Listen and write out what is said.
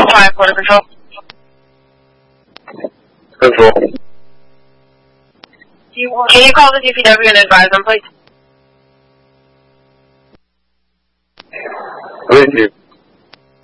5, Border Patrol. Control. Can you call the DPW and advise them, please? Thank you.